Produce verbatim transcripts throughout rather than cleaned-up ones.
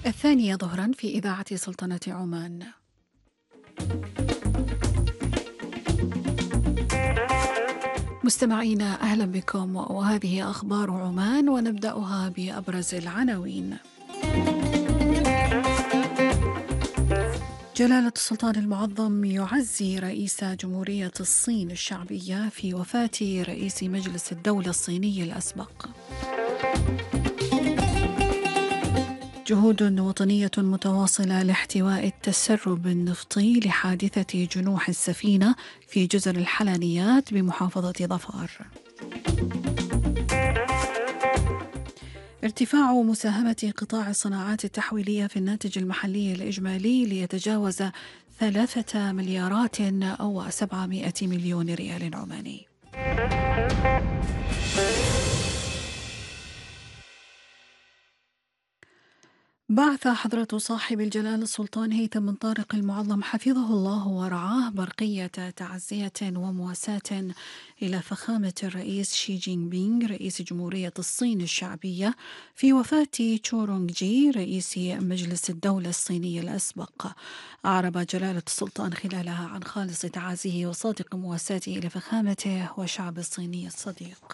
الثانية ظهرا في إذاعة سلطنة عمان. مستمعينا أهلا بكم، وهذه أخبار عمان ونبدأها بأبرز العناوين. جلالة السلطان المعظم يعزي رئيس جمهورية الصين الشعبية في وفاة رئيس مجلس الدولة الصيني الأسبق. جهود وطنية متواصلة لاحتواء التسرب النفطي لحادثة جنوح السفينة في جزر الحلانيات بمحافظة ظفار. ارتفاع مساهمة قطاع الصناعات التحويلية في الناتج المحلي الإجمالي ليتجاوز ثلاثة مليارات أو سبعمائة مليون ريال عماني. بعث حضرة صاحب الجلالة السلطان هيثم بن طارق المعظم حفظه الله ورعاه برقية تعزية ومواساة إلى فخامة الرئيس شي جين بينغ رئيس جمهورية الصين الشعبية في وفاة تشورونغ جي رئيس مجلس الدولة الصيني الأسبق. أعرب جلالة السلطان خلالها عن خالص تعازيه وصادق مواساته إلى فخامته والشعب الصيني الصديق.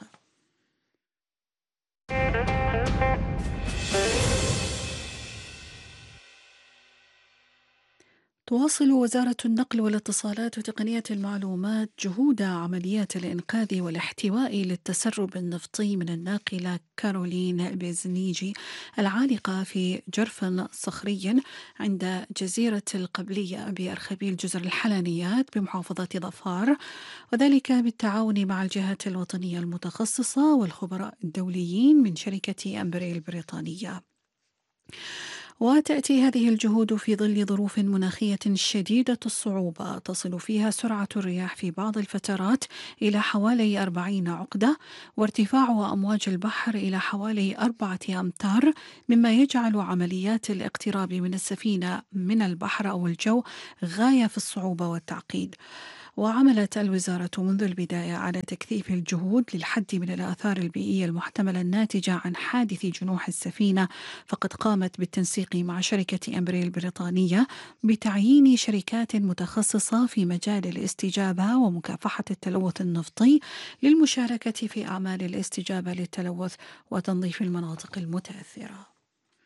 تواصل وزارة النقل والاتصالات وتقنية المعلومات جهود عمليات الإنقاذ والاحتواء للتسرب النفطي من الناقلة كارولين بيزنيجي العالقة في جرف صخري عند جزيرة القبلية بأرخبيل جزر الحلانيات بمحافظة ظفار، وذلك بالتعاون مع الجهات الوطنية المتخصصة والخبراء الدوليين من شركة أمبري البريطانية. وتأتي هذه الجهود في ظل ظروف مناخية شديدة الصعوبة تصل فيها سرعة الرياح في بعض الفترات إلى حوالي أربعين عقدة، وارتفاع أمواج البحر إلى حوالي أربعة أمتار، مما يجعل عمليات الاقتراب من السفينة من البحر أو الجو غاية في الصعوبة والتعقيد. وعملت الوزارة منذ البداية على تكثيف الجهود للحد من الآثار البيئية المحتملة الناتجة عن حادث جنوح السفينة، فقد قامت بالتنسيق مع شركة أمبري البريطانية بتعيين شركات متخصصة في مجال الاستجابة ومكافحة التلوث النفطي للمشاركة في أعمال الاستجابة للتلوث وتنظيف المناطق المتأثرة.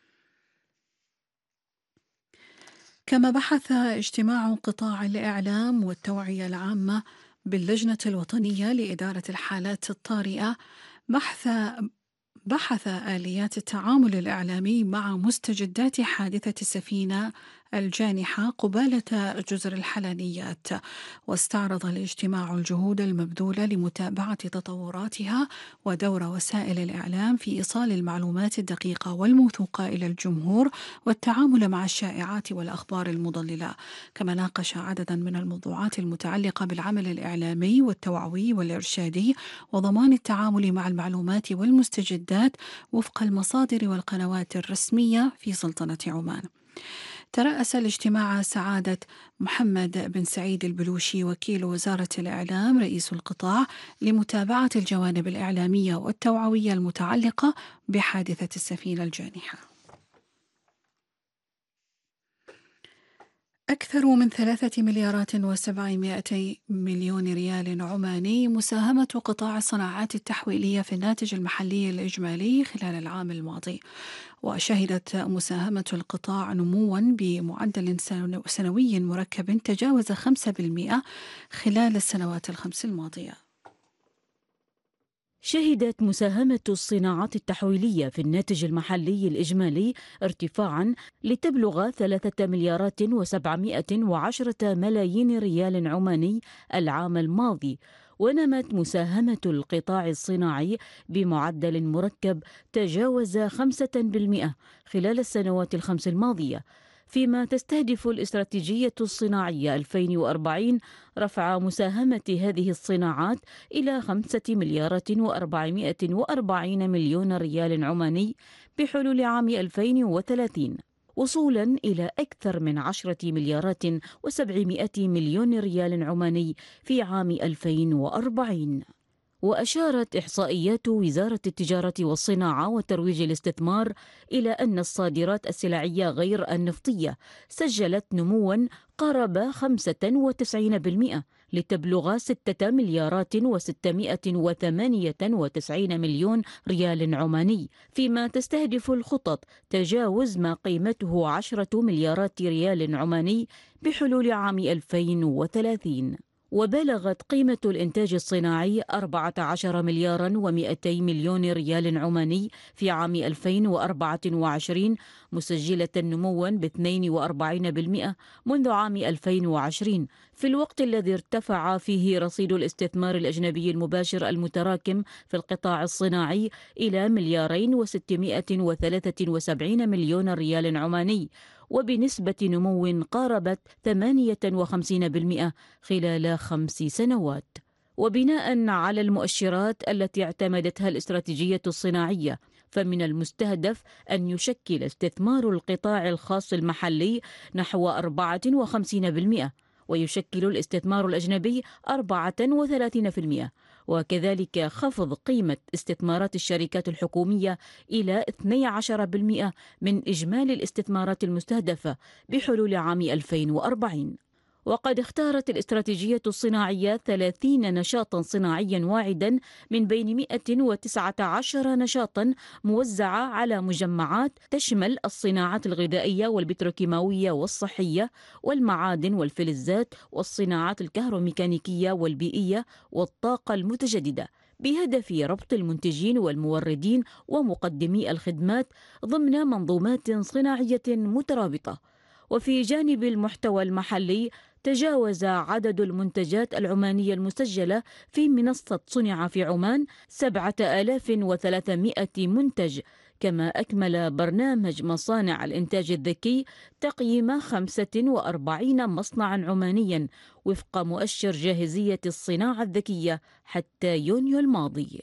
كما بحث اجتماع قطاع الإعلام والتوعية العامة باللجنة الوطنية لإدارة الحالات الطارئة بحث بحث آليات التعامل الإعلامي مع مستجدات حادثة السفينة الجانحة قبالة جزر الحلانيات، واستعرض الاجتماع الجهود المبذولة لمتابعة تطوراتها ودور وسائل الإعلام في إيصال المعلومات الدقيقة والموثوقة إلى الجمهور والتعامل مع الشائعات والأخبار المضللة. كما ناقش عددا من الموضوعات المتعلقة بالعمل الإعلامي والتوعوي والإرشادي وضمان التعامل مع المعلومات والمستجدات وفق المصادر والقنوات الرسمية في سلطنة عمان. ترأس الاجتماع سعادة محمد بن سعيد البلوشي وكيل وزارة الإعلام رئيس القطاع لمتابعة الجوانب الإعلامية والتوعوية المتعلقة بحادثة السفينة الجانحة. أكثر من ثلاثة مليارات وسبعمائة مليون ريال عماني مساهمة قطاع الصناعات التحويلية في الناتج المحلي الإجمالي خلال العام الماضي، وشهدت مساهمة القطاع نموا بمعدل سنوي مركب تجاوز خمسة بالمئة خلال السنوات الخمس الماضية. شهدت مساهمة الصناعات التحويلية في الناتج المحلي الإجمالي ارتفاعا لتبلغ ثلاثة مليارات وسبعمائة وعشرة ملايين ريال عماني العام الماضي، ونمت مساهمة القطاع الصناعي بمعدل مركب تجاوز خمسة بالمئة خلال السنوات الخمس الماضية، فيما تستهدف الاستراتيجية الصناعية ألفين وأربعين رفع مساهمة هذه الصناعات إلى خمسة مليارات وأربعمائة وأربعين مليون ريال عماني بحلول عام ألفين وثلاثين، وصولا إلى أكثر من عشرة مليارات وسبعمائة مليون ريال عماني في عام ألفين وأربعين. وأشارت إحصائيات وزارة التجارة والصناعة وترويج الاستثمار إلى أن الصادرات السلعية غير النفطية سجلت نمواً قارب خمسة وتسعين بالمئة لتبلغ ستة مليارات وستمائة وثمانية وتسعين مليون ريال عماني، فيما تستهدف الخطط تجاوز ما قيمته عشرة مليارات ريال عماني بحلول عام ألفين وثلاثين. وبلغت قيمة الإنتاج الصناعي أربعة عشر مليارا ومئتي مليون ريال عماني في عام ألفين وأربعة وعشرين، مسجلة نموا باثنين وأربعين بالمئة منذ عام ألفين وعشرين، في الوقت الذي ارتفع فيه رصيد الاستثمار الأجنبي المباشر المتراكم في القطاع الصناعي إلى مليارين وستمائة وثلاثة وسبعين مليون ريال عماني، وبنسبة نمو قاربت ثمانية وخمسين بالمئة خلال خمس سنوات. وبناء على المؤشرات التي اعتمدتها الاستراتيجية الصناعية، فمن المستهدف أن يشكل استثمار القطاع الخاص المحلي نحو أربعة وخمسين بالمئة، ويشكل الاستثمار الأجنبي أربعة وثلاثين بالمئة، وكذلك خفض قيمة استثمارات الشركات الحكومية إلى اثني عشر بالمئة من إجمالي الاستثمارات المستهدفة بحلول عام ألفين وأربعين. وقد اختارت الاستراتيجية الصناعية ثلاثين نشاطا صناعيا واعدا من بين مئة وتسعة عشر نشاطا موزعة على مجمعات تشمل الصناعات الغذائية والبتروكيماوية والصحية والمعادن والفلزات والصناعات الكهروميكانيكية والبيئية والطاقة المتجددة، بهدف ربط المنتجين والموردين ومقدمي الخدمات ضمن منظومات صناعية مترابطة. وفي جانب المحتوى المحلي، تجاوز عدد المنتجات العمانية المسجلة في منصة صنع في عمان سبعة آلاف وثلاثمائة منتج، كما أكمل برنامج مصانع الإنتاج الذكي تقييم خمسة وأربعين مصنعا عمانيا وفق مؤشر جاهزية الصناعة الذكية حتى يونيو الماضي.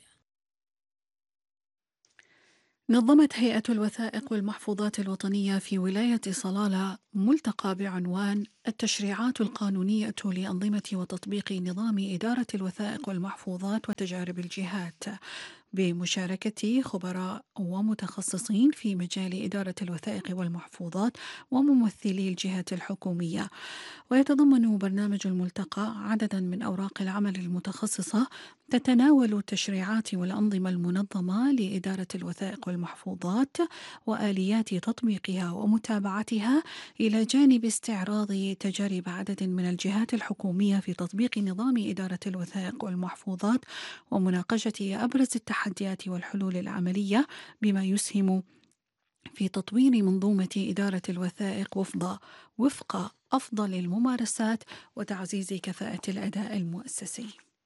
نظمت هيئة الوثائق والمحفوظات الوطنية في ولاية صلالة ملتقى بعنوان التشريعات القانونية لأنظمة وتطبيق نظام إدارة الوثائق والمحفوظات وتجارب الجهات، بمشاركة خبراء ومتخصصين في مجال إدارة الوثائق والمحفوظات وممثلي الجهات الحكومية. ويتضمن برنامج الملتقى عددا من أوراق العمل المتخصصة تتناول التشريعات والأنظمة المنظمة لإدارة الوثائق والمحفوظات وآليات تطبيقها ومتابعتها، إلى جانب استعراض تجارب عدد من الجهات الحكومية في تطبيق نظام إدارة الوثائق والمحفوظات ومناقشة أبرز التحديات والحلول العملية بما يسهم في تطوير منظومة إدارة الوثائق وفق وفق أفضل الممارسات وتعزيز كفاءة الأداء المؤسسي.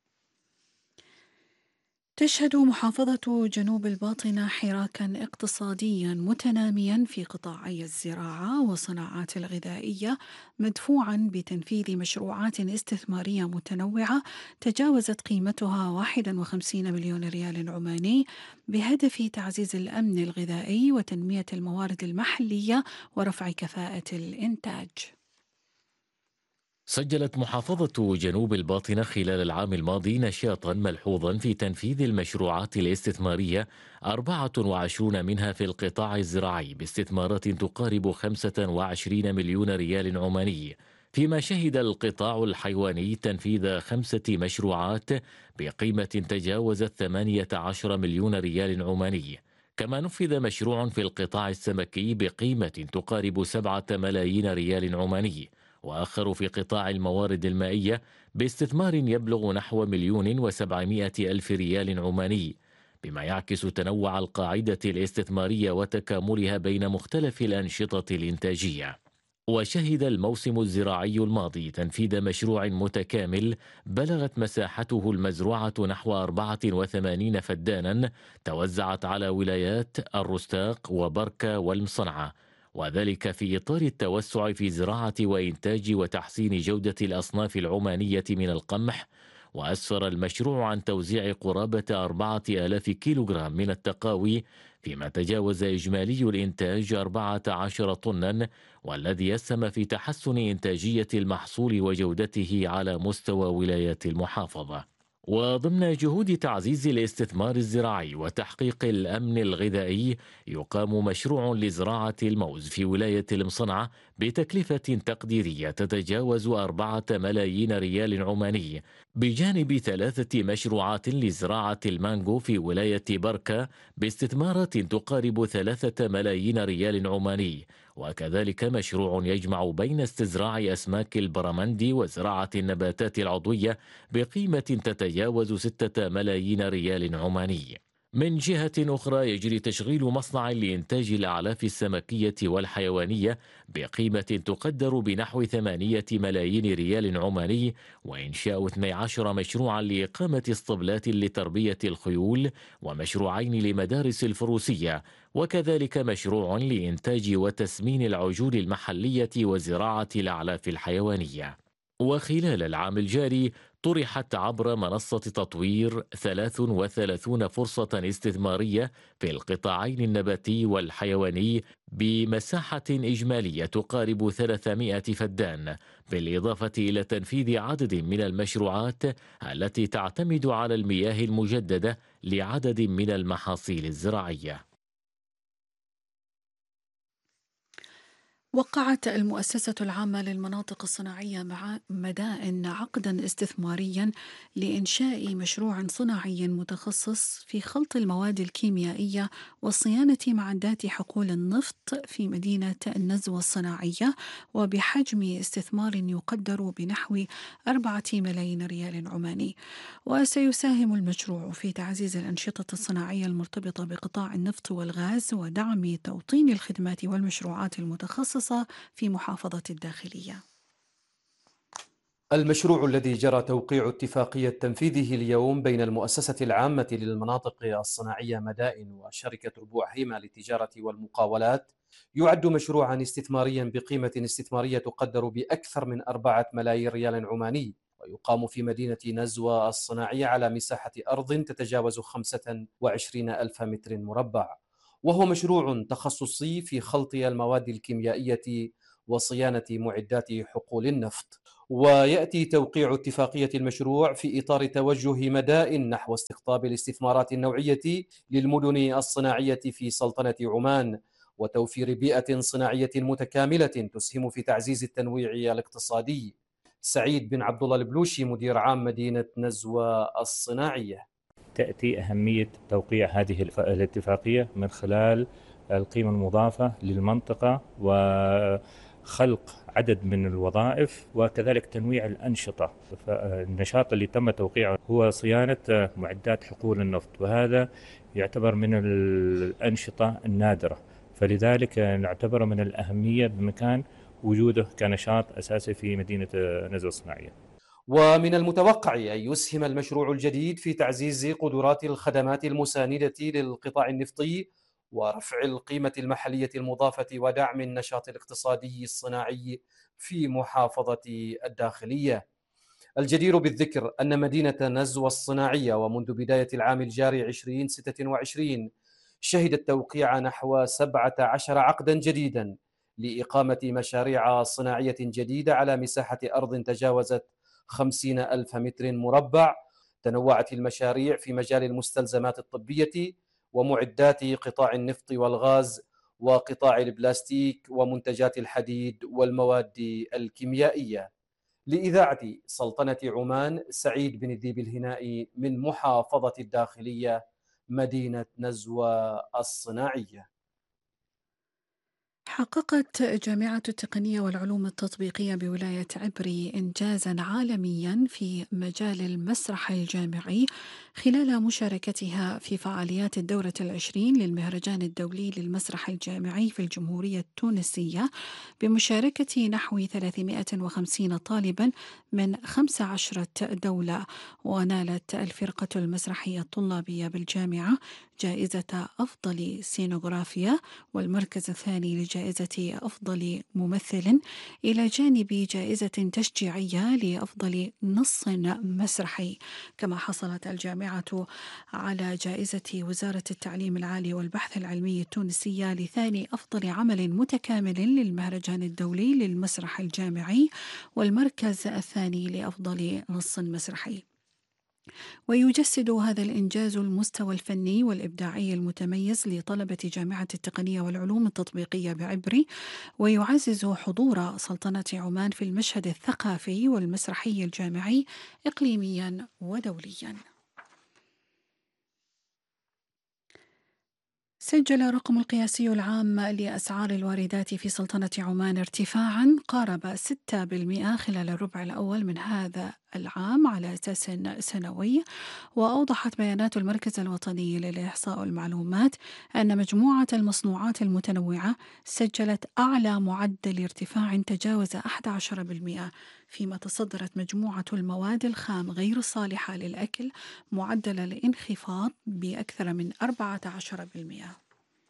تشهد محافظة جنوب الباطنة حراكا اقتصاديا متناميا في قطاعي الزراعة والصناعات الغذائية، مدفوعا بتنفيذ مشروعات استثمارية متنوعة تجاوزت قيمتها واحد وخمسين مليون ريال عماني، بهدف تعزيز الأمن الغذائي وتنمية الموارد المحلية ورفع كفاءة الإنتاج. سجلت محافظة جنوب الباطنة خلال العام الماضي نشاطا ملحوظا في تنفيذ المشروعات الاستثمارية، أربعة وعشرين منها في القطاع الزراعي باستثمارات تقارب خمسة وعشرين مليون ريال عماني، فيما شهد القطاع الحيواني تنفيذ خمسة مشروعات بقيمة تجاوزت ثمانية عشر مليون ريال عماني. كما نفذ مشروع في القطاع السمكي بقيمة تقارب سبعة ملايين ريال عماني، وآخر في قطاع الموارد المائية باستثمار يبلغ نحو مليون وسبعمائة ألف ريال عماني، بما يعكس تنوع القاعدة الاستثمارية وتكاملها بين مختلف الأنشطة الإنتاجية. وشهد الموسم الزراعي الماضي تنفيذ مشروع متكامل بلغت مساحته المزروعة نحو أربعة وثمانين فدانا توزعت على ولايات الرستاق وبركة والمصنعة، وذلك في إطار التوسع في زراعة وإنتاج وتحسين جودة الأصناف العمانية من القمح. وأسفر المشروع عن توزيع قرابة أربعة آلاف كيلوغرام من التقاوي، فيما تجاوز إجمالي الإنتاج أربعة عشر طنا، والذي يسهم في تحسن إنتاجية المحصول وجودته على مستوى ولايات المحافظة. وضمن جهود تعزيز الاستثمار الزراعي وتحقيق الأمن الغذائي، يقام مشروع لزراعة الموز في ولاية المصنعة بتكلفة تقديرية تتجاوز أربعة ملايين ريال عماني، بجانب ثلاثة مشروعات لزراعة المانجو في ولاية بركة باستثمارات تقارب ثلاثة ملايين ريال عماني، وكذلك مشروع يجمع بين استزراع أسماك البرمندي وزراعة النباتات العضوية بقيمة تتجاوز ستة ملايين ريال عماني. من جهة أخرى، يجري تشغيل مصنع لإنتاج الأعلاف السمكية والحيوانية بقيمة تقدر بنحو ثمانية ملايين ريال عماني، وإنشاء اثني عشر مشروعا لإقامة اسطبلات لتربية الخيول، ومشروعين لمدارس الفروسية، وكذلك مشروع لإنتاج وتسمين العجول المحلية وزراعة الأعلاف الحيوانية. وخلال العام الجاري طرحت عبر منصة تطوير ثلاث وثلاثين فرصة استثمارية في القطاعين النباتي والحيواني بمساحة إجمالية تقارب ثلاثمائة فدان، بالإضافة إلى تنفيذ عدد من المشروعات التي تعتمد على المياه المجددة لعدد من المحاصيل الزراعية. وقعت المؤسسة العامة للمناطق الصناعية مع مدائن عقدا استثماريا لإنشاء مشروع صناعي متخصص في خلط المواد الكيميائية وصيانة معدات حقول النفط في مدينة النزوة الصناعية، وبحجم استثمار يقدر بنحو أربعة ملايين ريال عماني. وسيساهم المشروع في تعزيز الأنشطة الصناعية المرتبطة بقطاع النفط والغاز ودعم توطين الخدمات والمشروعات المتخصصة في محافظة الداخلية. المشروع الذي جرى توقيع اتفاقية تنفيذه اليوم بين المؤسسة العامة للمناطق الصناعية مدائن وشركة ربوع هيما للتجارة والمقاولات يعد مشروعا استثماريا بقيمة استثمارية تقدر بأكثر من أربعة ملايين ريال عماني، ويقام في مدينة نزوة الصناعية على مساحة أرض تتجاوز خمسة وعشرين ألف متر مربع، وهو مشروع تخصصي في خلط المواد الكيميائية وصيانة معدات حقول النفط. ويأتي توقيع اتفاقية المشروع في إطار توجه مدائن نحو استقطاب الاستثمارات النوعية للمدن الصناعية في سلطنة عمان، وتوفير بيئة صناعية متكاملة تسهم في تعزيز التنويع الاقتصادي. سعيد بن عبد الله البلوشي، مدير عام مدينة نزوة الصناعية. تأتي أهمية توقيع هذه الاتفاقية من خلال القيمة المضافة للمنطقة وخلق عدد من الوظائف وكذلك تنويع الأنشطة. فالنشاط اللي تم توقيعه هو صيانة معدات حقول النفط، وهذا يعتبر من الأنشطة النادرة، فلذلك نعتبر من الأهمية بمكان وجوده كنشاط أساسي في مدينة نزوة الصناعية. ومن المتوقع أن يسهم المشروع الجديد في تعزيز قدرات الخدمات المساندة للقطاع النفطي ورفع القيمة المحلية المضافة ودعم النشاط الاقتصادي الصناعي في محافظة الداخلية. الجدير بالذكر أن مدينة نزوة الصناعية ومنذ بداية العام الجاري ألفين وستة وعشرين شهدت توقيع نحو سبعة عشر عقدا جديدا لإقامة مشاريع صناعية جديدة على مساحة أرض تجاوزت خمسين ألف متر مربع. تنوعت المشاريع في مجال المستلزمات الطبية ومعدات قطاع النفط والغاز وقطاع البلاستيك ومنتجات الحديد والمواد الكيميائية. لإذاعة سلطنة عمان، سعيد بن الذيب الهنائي من محافظة الداخلية مدينة نزوة الصناعية. حققت جامعة التقنية والعلوم التطبيقية بولاية عبري إنجازاً عالمياً في مجال المسرح الجامعي خلال مشاركتها في فعاليات الدورة العشرين للمهرجان الدولي للمسرح الجامعي في الجمهورية التونسية، بمشاركة نحو ثلاثمائة وخمسين طالباً من خمس عشرة دولة. ونالت الفرقة المسرحية الطلابية بالجامعة جائزة أفضل سينوغرافيا والمركز الثاني لجائزة أفضل ممثل، إلى جانب جائزة تشجيعية لأفضل نص مسرحي. كما حصلت الجامعة على جائزة وزارة التعليم العالي والبحث العلمي التونسية لثاني أفضل عمل متكامل للمهرجان الدولي للمسرح الجامعي والمركز الثاني لأفضل نص مسرحي. ويجسد هذا الإنجاز المستوى الفني والإبداعي المتميز لطلبة جامعة التقنية والعلوم التطبيقية بعبري، ويعزز حضور سلطنة عمان في المشهد الثقافي والمسرحي الجامعي إقليميا ودوليا. سجل الرقم القياسي العام لأسعار الواردات في سلطنة عمان ارتفاعا قارب ستة بالمئة خلال الربع الأول من هذا العام على أساس سنوي. وأوضحت بيانات المركز الوطني للإحصاء والمعلومات أن مجموعة المصنوعات المتنوعة سجلت أعلى معدل ارتفاع تجاوز أحد عشر بالمئة، فيما تصدرت مجموعة المواد الخام غير الصالحة للأكل معدل الانخفاض بأكثر من أربعة عشر بالمئة.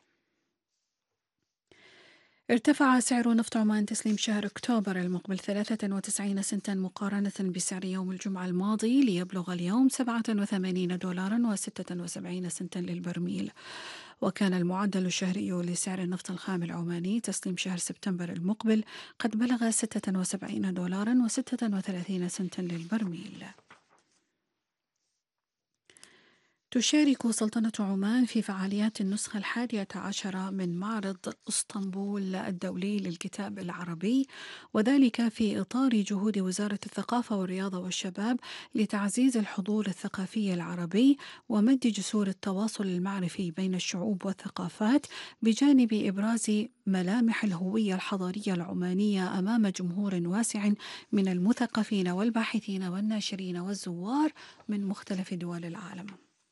ارتفع سعر نفط عمان تسليم شهر أكتوبر المقبل ثلاثة وتسعين سنتا مقارنة بسعر يوم الجمعة الماضي، ليبلغ اليوم سبعة وثمانين دولارا وستة وسبعين سنتا للبرميل. وكان المعدل الشهري لسعر النفط الخام العماني تسليم شهر سبتمبر المقبل قد بلغ ستة وسبعين دولارا وستة وثلاثين سنتا للبرميل. تشارك سلطنة عمان في فعاليات النسخة الحادية عشرة من معرض اسطنبول الدولي للكتاب العربي، وذلك في إطار جهود وزارة الثقافة والرياضة والشباب لتعزيز الحضور الثقافي العربي ومد جسور التواصل المعرفي بين الشعوب والثقافات، بجانب إبراز ملامح الهوية الحضارية العمانية أمام جمهور واسع من المثقفين والباحثين والناشرين والزوار من مختلف دول العالم.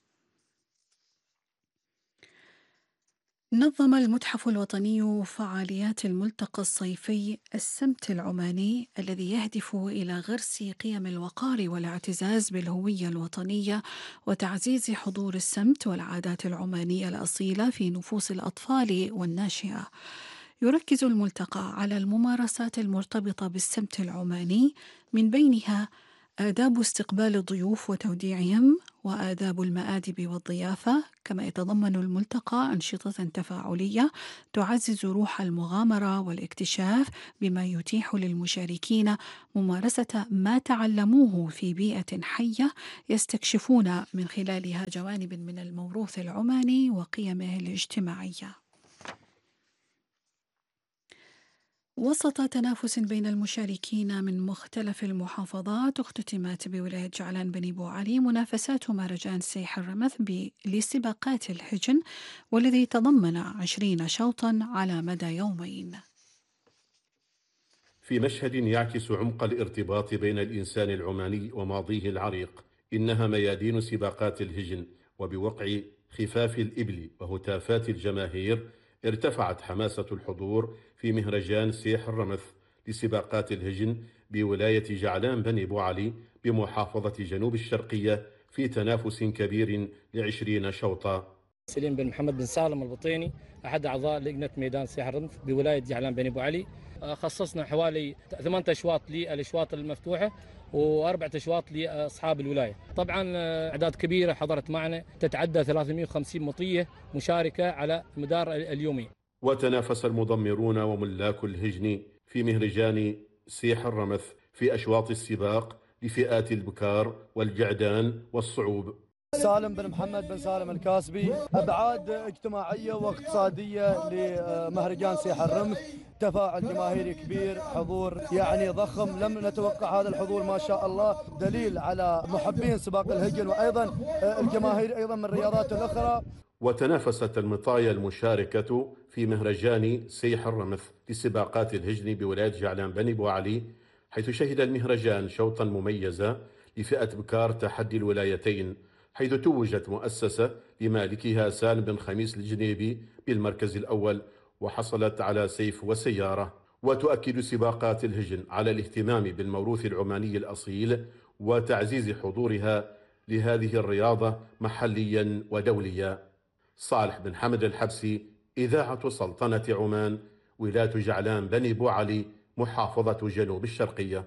نظم المتحف الوطني فعاليات الملتقى الصيفي السمت العماني، الذي يهدف إلى غرس قيم الوقار والاعتزاز بالهوية الوطنية وتعزيز حضور السمت والعادات العمانية الأصيلة في نفوس الأطفال والناشئة. يركز الملتقى على الممارسات المرتبطة بالسمت العماني، من بينها آداب استقبال الضيوف وتوديعهم، وآداب المآدب والضيافة. كما يتضمن الملتقى أنشطة تفاعلية تعزز روح المغامرة والاكتشاف، بما يتيح للمشاركين ممارسة ما تعلموه في بيئة حية يستكشفون من خلالها جوانب من الموروث العماني وقيمه الاجتماعية. وسط تنافس بين المشاركين من مختلف المحافظات، اختتمت بولاية جعلان بني بو علي منافسات مهرجان سيح الرمث لسباقات الهجن، والذي تضمن عشرين شوطا على مدى يومين. في مشهد يعكس عمق الارتباط بين الإنسان العماني وماضيه العريق، إنها ميادين سباقات الهجن، وبوقع خفاف الإبل وهتافات الجماهير ارتفعت حماسة الحضور في مهرجان سيح الرمث لسباقات الهجن بولاية جعلان بني بو علي بمحافظة جنوب الشرقية في تنافس كبير لعشرين شوطا. سليم بن محمد بن سالم البطيني، أحد أعضاء لجنة ميدان سيح الرمث بولاية جعلان بني بو علي. خصصنا حوالي ثمانية أشواط للأشواط المفتوحة وأربعة أشواط لأصحاب الولاية. طبعا أعداد كبيرة حضرت معنا، تتعدى ثلاثمئة وخمسين مطية مشاركة على مدار اليومين. وتنافس المضمرون وملاك الهجن في مهرجان سيح الرمث في أشواط السباق لفئات البكار والجعدان والصعوب. سالم بن محمد بن سالم الكاسبي، أبعاد اجتماعية واقتصادية لمهرجان سيح الرمث، تفاعل جماهيري كبير، حضور يعني ضخم، لم نتوقع هذا الحضور ما شاء الله، دليل على محبين سباق الهجن وأيضا الجماهير أيضا من الرياضات الأخرى. وتنافست المطايا المشاركة في مهرجان سيح الرمث لسباقات الهجن بولاية جعلان بني بو علي، حيث شهد المهرجان شوطا مميزا لفئة بكار تحدي الولايتين، حيث توجت مؤسسة لمالكها سالم بن خميس الجنيبي بالمركز الأول، وحصلت على سيف وسيارة. وتؤكد سباقات الهجن على الاهتمام بالموروث العماني الأصيل وتعزيز حضورها لهذه الرياضة محليا ودوليا. صالح بن حمد الحبسي، إذاعة سلطنة عمان، ولاية جعلان بني بو علي، محافظة جنوب الشرقية.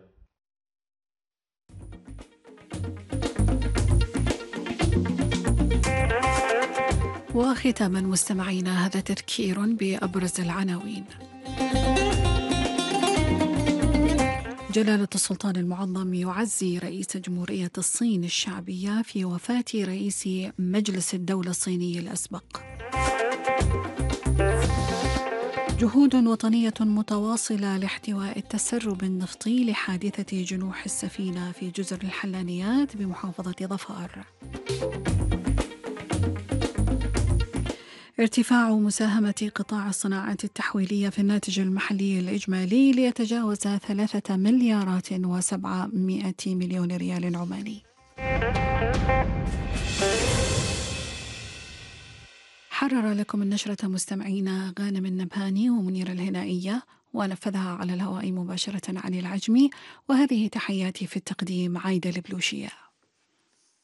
وختاما مستمعينا، هذا تذكير بأبرز العناوين. جلالة السلطان المعظم يعزي رئيس جمهورية الصين الشعبية في وفاة رئيس مجلس الدولة الصيني الأسبق. جهود وطنية متواصلة لاحتواء التسرب النفطي لحادثة جنوح السفينة في جزر الحلانيات بمحافظة ظفار. ارتفاع مساهمة قطاع الصناعات التحويلية في الناتج المحلي الإجمالي ليتجاوز ثلاثة مليارات وسبعمائة مليون ريال عماني. حرر لكم النشرة مستمعينا غانم النبهاني ومنير الهنائية، ونفذها على الهواء مباشرة عن العجمي، وهذه تحياتي في التقديم عايدة البلوشية.